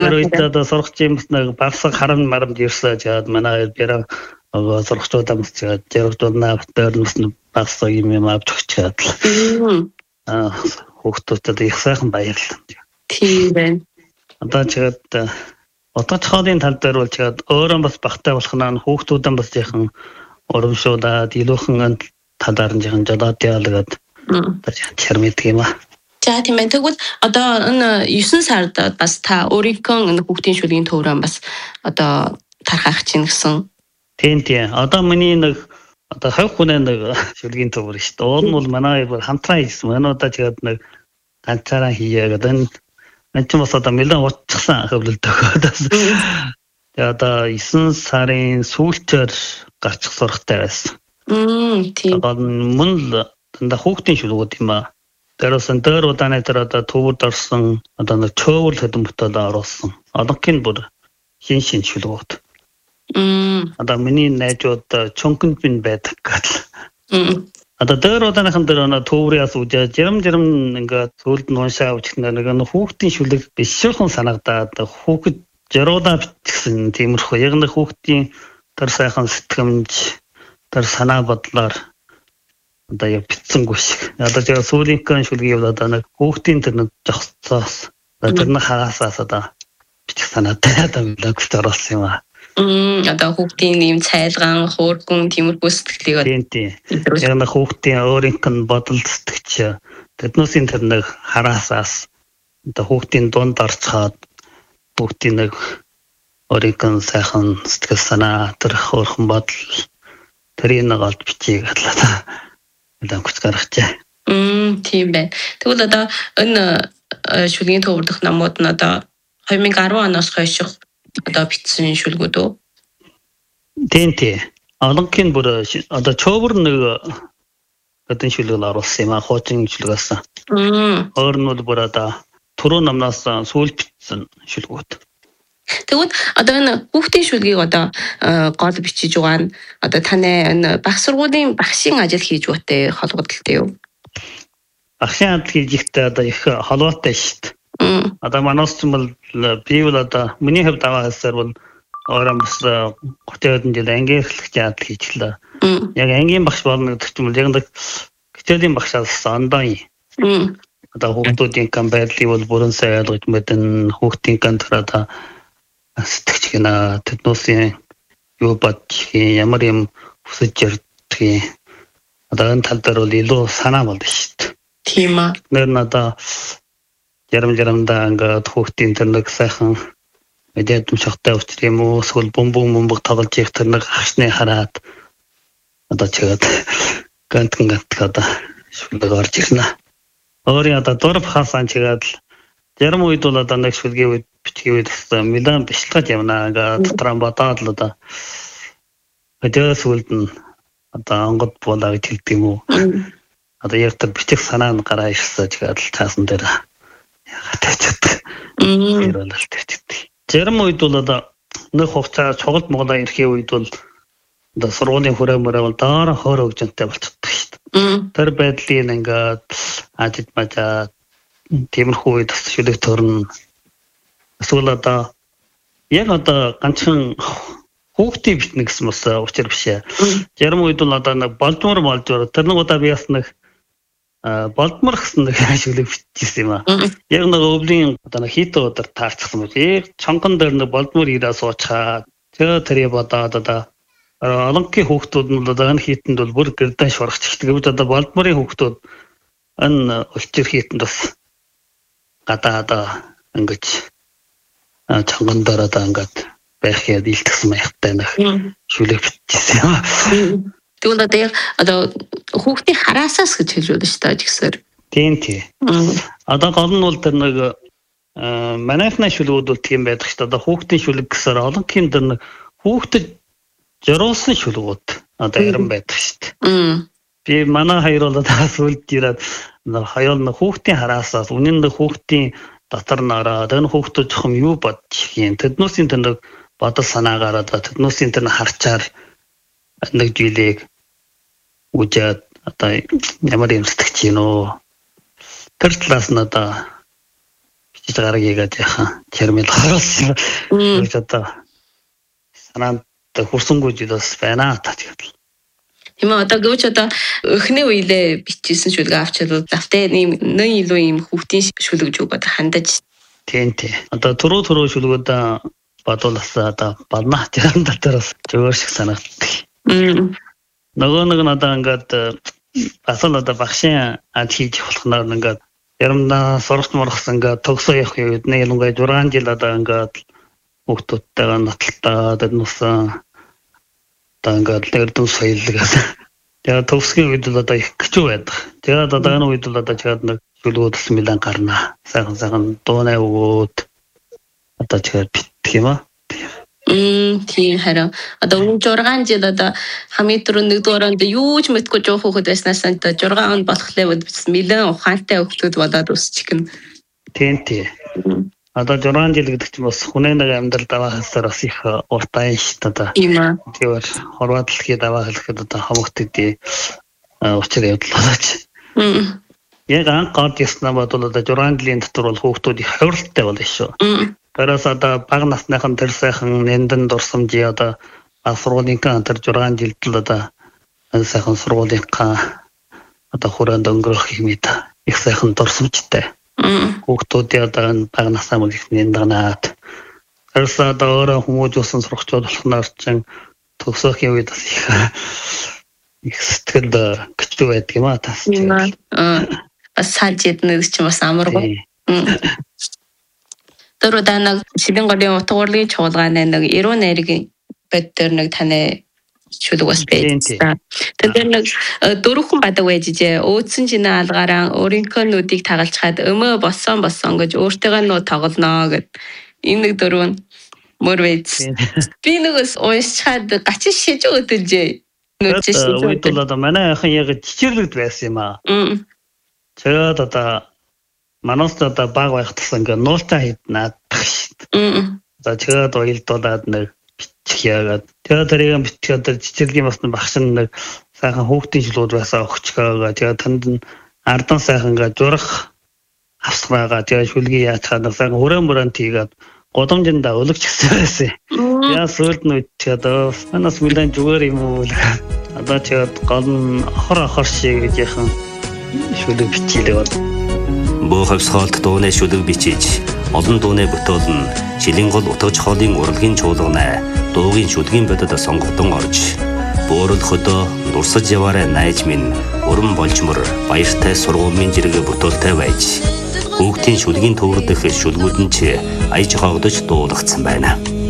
Тэр үед одоо сурах юмс нэг багсаг харан марамд ирсэж яад манай бэрэ сурахчудаа мөчөөд зэрэгдүүнээ авторнос багсаг юм авч өгчээд хүүхдүүдэд их сайхан баярлалаа. Тийм байна. Одоо чигээд отгоц хоолын тал дээр бол чигээд өөрөө бас багтай болох нь хүүхдүүдэн бас яхан урамшуулаад илүүхэн талаар нь яхан жолоод яалагад чармэдэг юм аа. За тийм ээ. Тэгвэл одоо энэ 9 сард бас та өөрийнхөө энэ хүүхдийн шүлгийн төврөн бас одоо тархах чинь гэсэн. Тийм. Одоо миний нэг одоо 50 хүнээ нэг шүлгийн төвөр шүү дээ. Уул нь бол манай хамтран хийсэн. Манай одоо чигээд нэг ганцаараа хийгээд энэ ч бас одоо нэлээд уучсан хөвлөлт өгөөд. Тэгээ одоо 9 сарын сүүлчээр гарчих сургатай байсан. Тийм. Мөн л дандаа хүүхдийн шүлгүүд юм аа. Тэрсэн дээр удааны тэр одоо төвд орсон одоо нэг чөөвөл хөдөлмөртөд оруулсан. Одонхын бүр шин шүлгүүд. Одоо миний найзууд чонконд бин байдаг гэл. Одоо дээр удааныхан дээр төврөөс үжээ жирам ингээд зөвлөд нуушаа үчгнээр нэг хүүхдийн шүлэг биш шүүхэн санагдаад хүүхэд жируудаа бичсэн тиймэрхүү яг нэг хүүхдийн тэр сайхан сэтгэмж тэр санаа бодлоор одоо яг битсэнгүй шиг. Одоо жаа сүүлийнхэн шүлгийг одоо нэг хүүхдийн тэр нэг жогцоос тэр нэг хагасаас одоо бичих санаатай одоо логс оруулсан юм аа. Одоо хүүхдийн ийм цайлгаан, хөөргөн тиймэрхүү сэтгэлийг тийм. Яг нэг хүүхдийн өөрийнх нь бодол сэтгэж тэднүүсийн тэр нэг хараасаас одоо хүүхдийн дунд орцоод хүүхдийн нэг өөрийнх нь сайхан сэтгэл санаа тэр хөөрхөн бодол тэрийг нэг олж бичиж гадлаа. Одоо хүч гаргачаа. Тийм байна. Тэгвэл одоо энэ шүлгийн төвөрдөх намууд нь одоо 2010 оноос хойш одоо бичсэн шүлгүүд үү? Тийм. Одонхын бүр одоо чөөвөр нэг гэдэг шүлгэл оруулсан юм аа хуучин шүлгээс. Өөр нь бол бүр одоо түрүү намнаас сүүл бичсэн шүлгүүд. Тэгвэл одоо энэ хүүхдийн шүлгийг одоо гол бичиж байгаа нь одоо таны энэ баг сургуулийн багшийн ажил хийж буйтай холбогдолтой юу? Багшийн ажил хийж ихтэй одоо их холбоотой шүү дээ. Одоо манайс ч юм бол би бол одоо миний хувьд аваа хэлсээр бол өөрөө бас 30 жил ангийн эрхлэгч ажил хийчихлээ. Яг ангийн багш болно гэдэг чинь яг нэг хичээлийн багшаас ондоо юм. Одоо хүүхдүүдийн байдлыг бол бүрэн сайн ойлгож мэдэн хүүхдийн тэр одоо сэтгэж гинэ тэднүүсийн юу бодчих ямар юм хүсэж ярьдгийг одоо энэ тал дээр бол илүү санаа болно шүү дээ. Тийм аа. Нэр нь одоо ярамдаа ингээд хүүхдийн тэр нэг сайхан мэдээдм шахтай учир юм уу эсвэл бөмбөг тоглож их тэр нэг хашны хараад одоо чигээд гант одоо шүлэг орж ирнэ. Өөрийн одоо дурв хаасан чигээд ярам үед бол одоо нэг шүлгийн үед бичгийн үед милан бичлэгт явна ингээд дотроо бодоод л одоо өдөөс үлдэн одоо онгод буулаа гэж хэлдэг юм уу. Одоо яг тэр бичих санаа нь гараа ирсэн чигээд л цаасан дээр тавьчихдаг. Яралт тавьчихдаг. Зарим үед бол одоо нэг хугацаа чугалд Монголоо ирэхийн үед бол одоо сургуулийн хүрээмөрөө бол доор хөөр өгжөнтэй болчихдог шүү дээ. Тэр байдлыг ингээд ажид мажаа тиймэрхүү үед шүлэг төрн эсвэл одоо яг одоо ганцхан хүүхдийн битнэ гэсэн бас учир биш ээ. Зарим үед бол одоо нэг болдмор тэр нэг удаа би бас нэг болдмор гэсэн нэг шүлэг бичсэн юм аа. Яг нэг өвлийн одоо нэг хийтэ өдөр таарчихсан юм. Яг чонгон дээр нэг болдмор ирээ суучаад тэр бодоод одоо олонхын хүүхдүүд нь одоо энэ хийтэнд бол бүр гэрдэн шурагчдаг. Гэвч одоо болдморын хүүхдүүд энэ өлчир хийтэнд бас гадаа одоо ингэж чонгон дээр одоо ингээд байх яд илтгэсэн маягтай нэг шүлэг бичсэн юм. Тэгвэл одоо хүүхдийн хараасаас гэж хэлж байна шүү дээ жигсээр. Тийм. Одоо гол нь бол тэр нэг манайхны шүлгүүд бол тийм байдаг шүү дээ. Одоо хүүхдийн шүлэг гэсээр олонхын тэр нэг хүүхдэд зориулсан шүлгүүд одоо яран байдаг шүү дээ. Би манай хоёр бол одоо сүлд ирээд хоёул нэг хүүхдийн хараасаас үнэн нэг хүүхдийн дотор нараад энэ хүүхдүүд жоохон юу бодчих юм. Тэднүүсийн тэр нэг бодол санаагаар одоо тэднүүсийн тэр харчаар нэг жилиг үжээд одоо ямар юм сэтгэж гинөө тэр талаас нь одоо бичиж гаргийгээд яхан термил харуулсан. Тэгж одоо санаанд хурсангүй жил бас байна та тэгээд. Тийм одоо гүч одоо эхний үеэлээ бичсэн шүлэг авчвал завтай ийм нэн илүү ийм хүүхдийн шүлэг гэж өгöd хандаж. Тийм. Одоо түрүү шүлгүүд бодуулсаа одоо баднаа тэрэн дотороос зөвөр шиг санагддаг. Нөгөө нэг нь одоо ингээд бас л одоо багшийн ад хийж болохноор ингээд ярамдаа сурагч мургасан ингээд төгсөө явах үед нэг ялангуяа 6 жил одоо ингээд хүүхдүүдтэйгээ нотолтоо дэрнусан одоо ингээд нэрдэн соёлгоос тэгээд төгсгийн үед л одоо их гэж байдаг. Тэгээд одоо энэ үед л одоо чад нэг шүлгүүдсэн мэлэн гарна. Сайхан дуунаа өгөөд одоо тэгээд битгэх юм аа. Тийм хараа. Одоо 6 жил одоо хамгийн түрүү нэгдүгээр онд юу ч мэдгүй жоох хөхөд байснаас нь 6 он болохлаа мэлэн ухаантай хөхтүүд болоод өсчих гэн. Тийм. Одоо 6 жил гэдэг чинь бас хүнээ нэг амьдрал даваахсаар бас их уртаа шүү дээ. Тийм аа. Тэгэхээр хорвоо дэлхий даваа хэлэхэд одоо хамгтдээ учир явдал болооч. Яг анх гад яснаа бодвол одоо 6 жилийн дотор бол хүүхдүүд их хавралтай болно шүү. Тэрээс одоо бага насныхан тэр сайхан нэндэн дурсамжи одоо сургуулийнхаа тэр 6 жилд л одоо сайхан сургуулийнхаа одоо хүрээнд өнгөрөх юм их сайхан дурсамжтай. Хүүхдүүдийн одоо бага насаа мөн их нэндэнаад тэрээс одоо өөрөө хүмүүжүүлсэн сурагчид болохноор чинь төгсөхийн үед бас их сэтгэл гүцүү байдаг юм аа тас. Бас сажид нэг ч бас амаргүй. Тэр удаанаг Сибин голын утга урлагийн чуулгааны нэг 90 найргийн бод дээр нэг таны шүлэг бас байсан. Тэр нэг дөрвөн бадаг байж жээ. Өөдсөн жинэ алгаараа өөрийнхөө нүдийг тагалж хаад өмөө боссон гэж өөртөөгөө нуу тоглоно гэд. Энэ нэг дөрвөн мөр байж. Би нэгс уушчаад гачин шиж өдөлжээ. Үед л одоо манай ахын яг чичэрлэгд байсан юм аа. Тэгээд одоо манаас одоо баг байх тусам ингээ нуултаа хийднаад шүү. За тэгээд уйлдуулаад нэг бичих яагаад. Тэгээд тэрийг бичгээд тэр чичэрлэгийн бас багш нэг сайхан хүүхдийн жилүүд байсан өгчгөөгаа. Тэгээд танд ардан сайхан ингээ зурах авсгаагаа. Тэгээд шүлгийн яачаад сайхан хүрэн тийгээд годомжиндаа өлөгч гэсэн байсан. Яа сүлд нь үтчээд манаас мэлэн зүгээр юм уу. Одоо тэгээд гол нь охор шиг гэж яхан шүлэг бичилээ бол. Бөө хавсгаалт дууны шүлэг бичиж, олон дууны бүтоол нь шилийн гол утгаж хоолын урлагийн чуулгана, дуугийн шүлгийн бодод сонгогдсон орж, бөөрөл хөдөө дурсаж яваарай найз минь, уран болжмор баяртай сургуулийн жиргээ бүтоолтой байж, хүүхдийн шүлгийн төвөрдөх шүлгүүд нь ч аяж хоогдож дуулагдсан байна.